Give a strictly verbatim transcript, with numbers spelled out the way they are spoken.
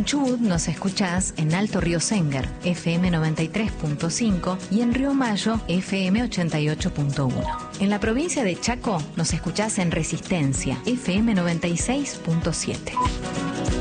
Chubut nos escuchás en Alto Río Sénger, F M noventa y tres punto cinco y en Río Mayo, F M ochenta y ocho punto uno. En la provincia de Chaco nos escuchás en Resistencia, F M noventa y seis punto siete.